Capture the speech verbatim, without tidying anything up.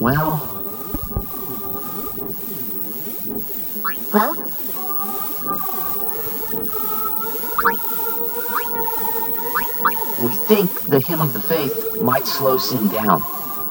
Well... Well? We think the Hymn of the Faith might slow Sin down.